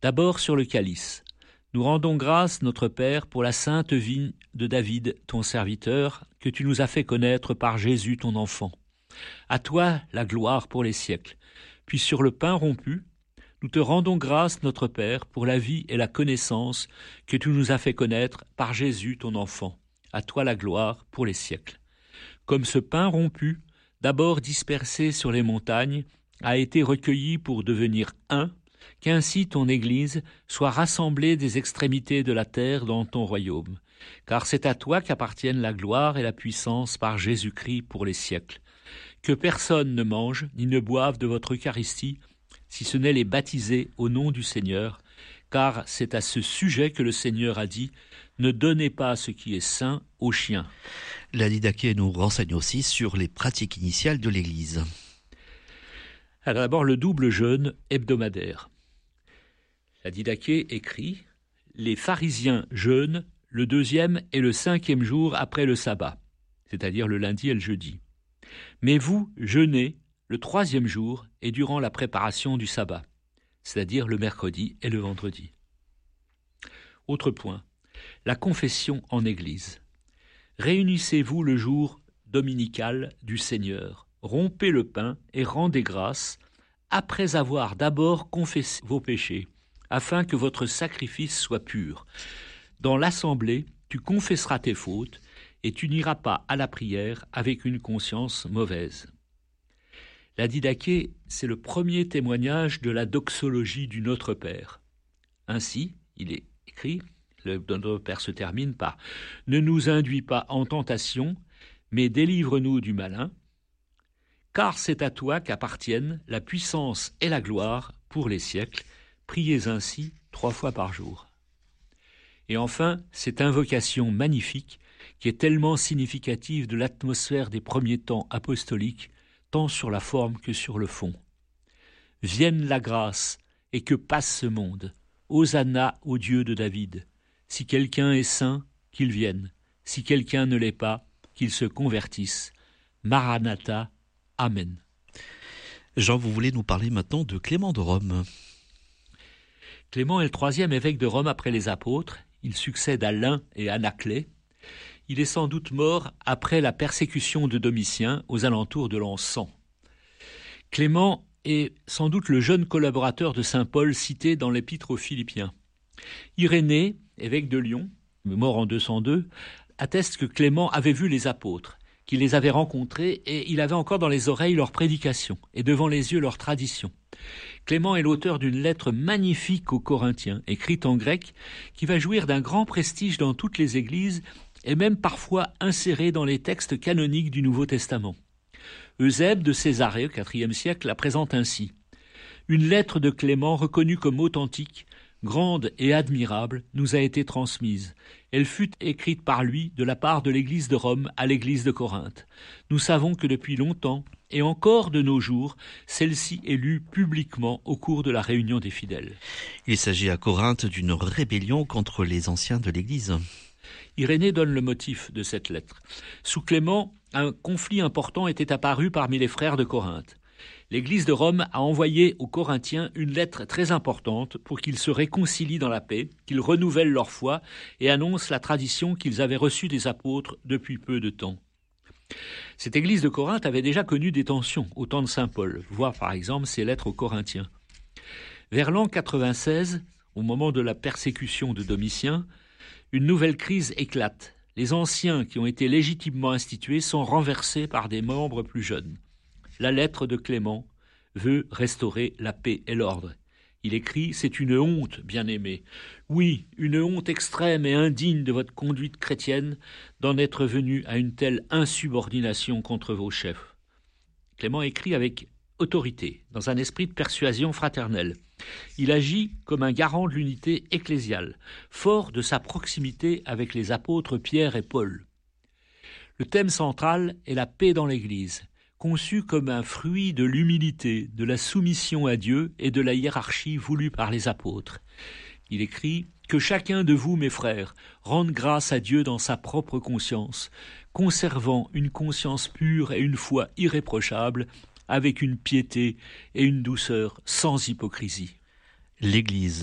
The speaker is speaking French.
D'abord sur le calice. Nous rendons grâce, notre Père, pour la sainte vigne de David, ton serviteur, que tu nous as fait connaître par Jésus, ton enfant. À toi la gloire pour les siècles. Puis sur le pain rompu, nous te rendons grâce, notre Père, pour la vie et la connaissance que tu nous as fait connaître par Jésus, ton enfant. À toi la gloire pour les siècles. Comme ce pain rompu, d'abord dispersé sur les montagnes, a été recueilli pour devenir un, qu'ainsi ton Église soit rassemblée des extrémités de la terre dans ton royaume. Car c'est à toi qu'appartiennent la gloire et la puissance par Jésus-Christ pour les siècles. Que personne ne mange ni ne boive de votre Eucharistie, si ce n'est les baptisés au nom du Seigneur, car c'est à ce sujet que le Seigneur a dit « Ne donnez pas ce qui est saint aux chiens ». La Didaché nous renseigne aussi sur les pratiques initiales de l'Église. Alors d'abord le double jeûne hebdomadaire. La Didaché écrit « Les pharisiens jeûnent le 2e et le 5e jour après le sabbat, c'est-à-dire le lundi et le jeudi. Mais vous jeûnez le 3e jour et durant la préparation du sabbat, c'est-à-dire le mercredi et le vendredi. » Autre point, la confession en Église. Réunissez-vous le jour dominical du Seigneur, rompez le pain et rendez grâce, après avoir d'abord confessé vos péchés, afin que votre sacrifice soit pur. Dans l'assemblée, tu confesseras tes fautes et tu n'iras pas à la prière avec une conscience mauvaise. La Didaché, c'est le premier témoignage de la doxologie du Notre Père. Ainsi, il est écrit, le Notre Père se termine par « Ne nous induis pas en tentation, mais délivre-nous du malin, car c'est à toi qu'appartiennent la puissance et la gloire pour les siècles. Priez ainsi 3 fois par jour. » Et enfin, cette invocation magnifique qui est tellement significative de l'atmosphère des premiers temps apostoliques, tant sur la forme que sur le fond. « Vienne la grâce et que passe ce monde. Hosanna au Dieu de David. Si quelqu'un est saint, qu'il vienne. Si quelqu'un ne l'est pas, qu'il se convertisse. Maranatha. Amen. » Jean, vous voulez nous parler maintenant de Clément de Rome. Clément est le 3e évêque de Rome après les apôtres. Il succède à Lin et à Anaclée. Il est sans doute mort après la persécution de Domitien aux alentours de l'an 100. Clément est sans doute le jeune collaborateur de saint Paul cité dans l'épître aux Philippiens. Irénée, évêque de Lyon, mort en 202, atteste que Clément avait vu les apôtres, qu'il les avait rencontrés et il avait encore dans les oreilles leur prédication et devant les yeux leur tradition. Clément est l'auteur d'une lettre magnifique aux Corinthiens, écrite en grec, qui va jouir d'un grand prestige dans toutes les églises et même parfois insérée dans les textes canoniques du Nouveau Testament. Eusèbe de Césarée, au IVe siècle, la présente ainsi. Une lettre de Clément reconnue comme authentique, grande et admirable, nous a été transmise. Elle fut écrite par lui de la part de l'Église de Rome à l'Église de Corinthe. Nous savons que depuis longtemps, et encore de nos jours, celle-ci est lue publiquement au cours de la réunion des fidèles. Il s'agit à Corinthe d'une rébellion contre les anciens de l'Église. Irénée donne le motif de cette lettre. Sous Clément, un conflit important était apparu parmi les frères de Corinthe. L'Église de Rome a envoyé aux Corinthiens une lettre très importante pour qu'ils se réconcilient dans la paix, qu'ils renouvellent leur foi et annoncent la tradition qu'ils avaient reçue des apôtres depuis peu de temps. Cette Église de Corinthe avait déjà connu des tensions au temps de saint Paul, voir par exemple ses lettres aux Corinthiens. Vers l'an 96, au moment de la persécution de Domitien, une nouvelle crise éclate. Les anciens qui ont été légitimement institués sont renversés par des membres plus jeunes. La lettre de Clément veut restaurer la paix et l'ordre. Il écrit « C'est une honte, bien-aimés. Oui, une honte extrême et indigne de votre conduite chrétienne d'en être venu à une telle insubordination contre vos chefs. » Clément écrit avec autorité, dans un esprit de persuasion fraternelle. Il agit comme un garant de l'unité ecclésiale, fort de sa proximité avec les apôtres Pierre et Paul. Le thème central est la paix dans l'Église, conçu comme un fruit de l'humilité, de la soumission à Dieu et de la hiérarchie voulue par les apôtres. Il écrit « Que chacun de vous, mes frères, rende grâce à Dieu dans sa propre conscience, conservant une conscience pure et une foi irréprochable, avec une piété et une douceur sans hypocrisie. » L'Église